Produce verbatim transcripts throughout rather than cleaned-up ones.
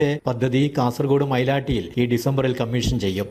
പദ്ധതി കാസർഗോഡ് മൈലാട്ടിയിൽ ഈ ഡിസംബറിൽ കമ്മീഷൻ ചെയ്യും.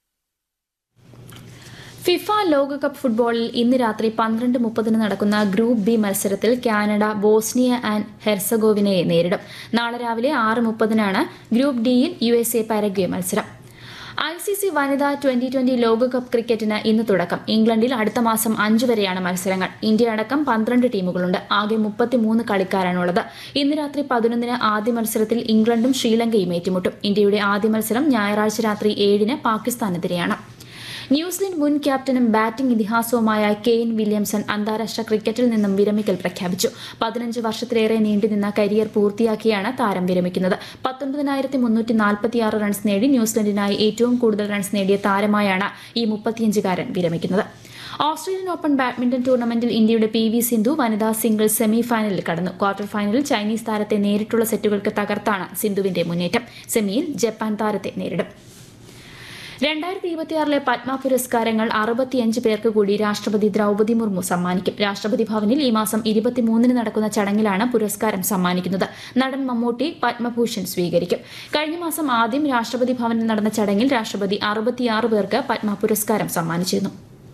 ഫിഫ ലോകകപ്പ് ഫുട്ബോളിൽ ഇന്ന് രാത്രി പന്ത്രണ്ട് മുപ്പതിന് നടക്കുന്ന ഗ്രൂപ്പ് ബി മത്സരത്തിൽ കാനഡ ബോസ്നിയ ആൻഡ് ഹെർസഗോവിനയെ നേരിടും. നാളെ രാവിലെ ആറ് മുപ്പതിനാണ് ഗ്രൂപ്പ് ഡിയിൽ യു എസ് എ പാരഗ്വേ മത്സരം. ഐ സി സി വനിതാ ട്വന്റി ട്വന്റി ലോകകപ്പ് ക്രിക്കറ്റിന് ഇന്ന് തുടക്കം. ഇംഗ്ലണ്ടിൽ അടുത്ത മാസം അഞ്ചു വരെയാണ് മത്സരങ്ങൾ. ഇന്ത്യ അടക്കം പന്ത്രണ്ട് ടീമുകളുണ്ട്. ആകെ മുപ്പത്തിമൂന്ന് കളിക്കാരാണുള്ളത്. ഇന്ന് രാത്രി പതിനൊന്നിന് ആദ്യ മത്സരത്തിൽ ഇംഗ്ലണ്ടും ശ്രീലങ്കയും ഏറ്റുമുട്ടും. ഇന്ത്യയുടെ ആദ്യ മത്സരം ഞായറാഴ്ച രാത്രി ഏഴിന് പാകിസ്ഥാനെതിരെയാണ്. ന്യൂസിലൻഡ് മുൻ ക്യാപ്റ്റനും ബാറ്റിംഗ് ഇതിഹാസവുമായ കെയ്ൻ വില്യംസൺ അന്താരാഷ്ട്ര ക്രിക്കറ്റിൽ നിന്നും വിരമിക്കൽ പ്രഖ്യാപിച്ചു. പതിനഞ്ച് വർഷത്തിലേറെ നീണ്ടുനിന്ന കരിയർ പൂർത്തിയാക്കിയാണ് താരം വിരമിക്കുന്നത്. പത്തൊൻപതിനായിരത്തി മുന്നൂറ്റി നാൽപ്പത്തിയാറ് റൺസ് നേടി ന്യൂസിലൻഡിനായി ഏറ്റവും കൂടുതൽ റൺസ് നേടിയ താരമായാണ് ഈ മുപ്പത്തിയഞ്ചുകാരൻ വിരമിക്കുന്നത്. ഓസ്ട്രേലിയൻ ഓപ്പൺ ബാഡ്മിന്റൺ ടൂർണമെന്റിൽ ഇന്ത്യയുടെ പി വി സിന്ധു വനിതാ സിംഗിൾസ് സെമി ഫൈനലിൽ കടന്നു. ക്വാർട്ടർ ഫൈനലിൽ ചൈനീസ് താരത്തെ നേരിട്ടുള്ള സെറ്റുകൾക്ക് തകർത്താണ് സിന്ധുവിന്റെ മുന്നേറ്റം. സെമിയിൽ ജപ്പാൻ താരത്തെ നേരിടും. രണ്ടായിരത്തി ഇരുപത്തിയാറിലെ പത്മ പുരസ്കാരങ്ങൾ അറുപത്തിയഞ്ച് പേർക്ക് കൂടി രാഷ്ട്രപതി ദ്രൌപദി മുർമു സമ്മാനിക്കും. രാഷ്ട്രപതി ഭവനിൽ ഈ മാസം ഇരുപത്തിമൂന്നിന് നടക്കുന്ന ചടങ്ങിലാണ് പുരസ്കാരം സമ്മാനിക്കുന്നത്. നടൻ മമ്മൂട്ടി പത്മഭൂഷൺ സ്വീകരിക്കും. കഴിഞ്ഞ മാസം ആദ്യം രാഷ്ട്രപതി ഭവനിൽ നടന്ന ചടങ്ങിൽ രാഷ്ട്രപതി അറുപത്തിയാറ് പേർക്ക് പത്മ പുരസ്കാരം സമ്മാനിച്ചിരുന്നു.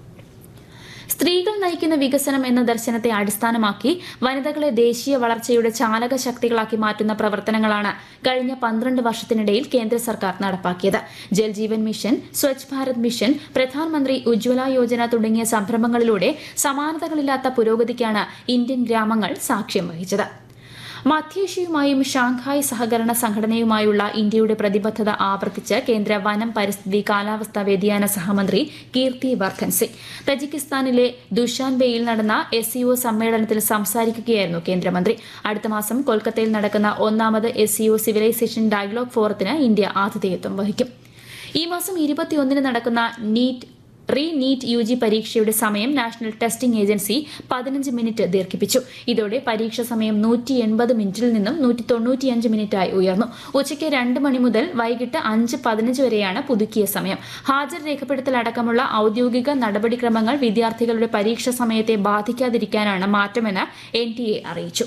സ്ത്രീകൾ നയിക്കുന്ന വികസനം എന്ന ദർശനത്തെ അടിസ്ഥാനമാക്കി വനിതകളെ ദേശീയ വളർച്ചയുടെ ചാലക ശക്തികളാക്കി മാറ്റുന്ന പ്രവർത്തനങ്ങളാണ് കഴിഞ്ഞ പന്ത്രണ്ട് വർഷത്തിനിടയിൽ കേന്ദ്ര സർക്കാർ നടപ്പാക്കിയത്. ജൽജീവൻ മിഷൻ, സ്വച്ഛ് ഭാരത് മിഷൻ, പ്രധാനമന്ത്രി ഉജ്ജ്വല യോജന തുടങ്ങിയ സംരംഭങ്ങളിലൂടെ സമാനതകളില്ലാത്ത പുരോഗതിക്കാണ് ഇന്ത്യൻ ഗ്രാമങ്ങൾ സാക്ഷ്യം വഹിച്ചത്. മധ്യേഷ്യയുമായും ഷാങ്ഹായ് സഹകരണ സംഘടനയുമായുള്ള ഇന്ത്യയുടെ പ്രതിബദ്ധത ആവർത്തിച്ച് കേന്ദ്ര വനം, പരിസ്ഥിതി, കാലാവസ്ഥാ വ്യതിയാന സഹമന്ത്രി കീർത്തി വർദ്ധൻ സിംഗ് തജിക്കിസ്ഥാനിലെ ദുഷാൻബെയിൽ നടന്ന എസ് സിഒ സമ്മേളനത്തിൽ സംസാരിക്കുകയായിരുന്നു കേന്ദ്രമന്ത്രി. അടുത്ത മാസം കൊൽക്കത്തയിൽ നടക്കുന്ന ഒന്നാമത് S CO civilisation dialogue ഫോറത്തിന് India ആതിഥേയത്വം വഹിക്കും. ഈ മാസം ഇരുപത്തിയൊന്നിന് നടക്കുന്ന NEET re NEET U G പരീക്ഷയുടെ സമയം നാഷണൽ ടെസ്റ്റിംഗ് ഏജൻസി പതിനഞ്ച് മിനിറ്റ് ദീർഘിപ്പിച്ചു. ഇതോടെ പരീക്ഷ സമയം നൂറ്റി എൺപത് മിനിറ്റിൽ നിന്നും നൂറ്റി തൊണ്ണൂറ്റിയഞ്ച് മിനിറ്റായി ഉയർന്നു. ഉച്ചയ്ക്ക് രണ്ട് മണി മുതൽ വൈകിട്ട് അഞ്ച് പതിനഞ്ച് വരെയാണ് പുതുക്കിയ സമയം. ഹാജർ രേഖപ്പെടുത്തൽ അടക്കമുള്ള ഔദ്യോഗിക നടപടിക്രമങ്ങൾ വിദ്യാർത്ഥികളുടെ പരീക്ഷ സമയത്തെ ബാധിക്കാതിരിക്കാനാണ് മാറ്റമെന്ന് എൻ ടി എ അറിയിച്ചു.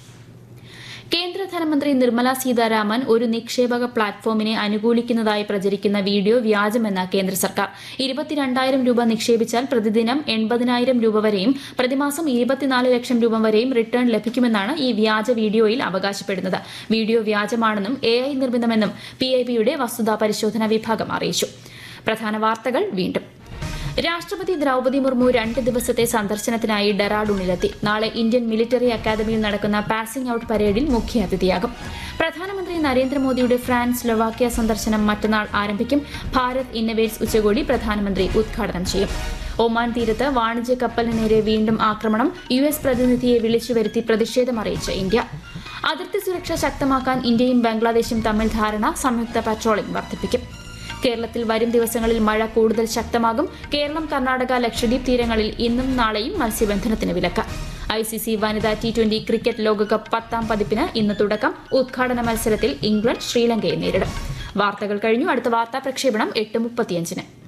കേന്ദ്ര ധനമന്ത്രി നിർമ്മല സീതാരാമൻ ഒരു നിക്ഷേപക പ്ലാറ്റ്ഫോമിനെ അനുകൂലിക്കുന്നതായി പ്രചരിക്കുന്ന വീഡിയോ വ്യാജമെന്ന് കേന്ദ്ര സർക്കാർ. ഇരുപത്തിരണ്ടായിരം രൂപ നിക്ഷേപിച്ചാൽ പ്രതിദിനം എൺപതിനായിരം രൂപ വരെയും പ്രതിമാസം ഇരുപത്തിനാല് ലക്ഷം രൂപ വരെയും റിട്ടേൺ ലഭിക്കുമെന്നാണ് ഈ വ്യാജ വീഡിയോയിൽ അവകാശപ്പെടുന്നത്. Video വ്യാജമാണെന്നും A I നിർമ്മിതമെന്നും P I ബിയുടെ വസ്തുതാ പരിശോധനാ വിഭാഗം അറിയിച്ചു. പ്രധാന വാർത്തകൾ വീണ്ടും. രാഷ്ട്രപതി ദ്രൌപദി മുർമു രണ്ട് ദിവസത്തെ സന്ദർശനത്തിനായി ഡെറാഡൂണിലെത്തി. നാളെ ഇന്ത്യൻ മിലിറ്ററി അക്കാദമിയിൽ നടക്കുന്ന പാസിംഗ് ഔട്ട് പരേഡിൽ മുഖ്യാതിഥിയാകും. പ്രധാനമന്ത്രി നരേന്ദ്രമോദിയുടെ ഫ്രാൻസ്, സ്ലൊവാക്യ സന്ദർശനം മറ്റന്നാൾ ആരംഭിക്കും. ഭാരത് ഇന്നവേറ്റ്സ് ഉച്ചകോടി പ്രധാനമന്ത്രി ഉദ്ഘാടനം ചെയ്യും. ഒമാൻ തീരത്ത് വാണിജ്യ കപ്പലിന് നേരെ വീണ്ടും ആക്രമണം. യു എസ് പ്രതിനിധിയെ വിളിച്ചുവരുത്തി പ്രതിഷേധമറിയിച്ച ഇന്ത്യ. അതിർത്തി സുരക്ഷ ശക്തമാക്കാൻ ഇന്ത്യയും ബംഗ്ലാദേശും തമ്മിൽ ധാരണ. സംയുക്ത പട്രോളിംഗ് വർദ്ധിപ്പിക്കും. കേരളത്തിൽ വരും ദിവസങ്ങളിൽ മഴ കൂടുതൽ ശക്തമാകും. കേരളം, കർണാടക, ലക്ഷദ്വീപ് തീരങ്ങളിൽ ഇന്നും നാളെയും മത്സ്യബന്ധനത്തിന് വിലക്ക്. ഐ സി സി വനിതാ ടി ട്വന്റി ക്രിക്കറ്റ് ലോകകപ്പ് പത്താം പതിപ്പിന് ഇന്ന് തുടക്കം. ഉദ്ഘാടന മത്സരത്തിൽ ഇംഗ്ലണ്ട് ശ്രീലങ്കയെ നേരിടും. വാർത്തകൾ കഴിഞ്ഞു. അടുത്ത വാർത്താ പ്രക്ഷേപണം എട്ട് മുപ്പത്തിയഞ്ചിന്.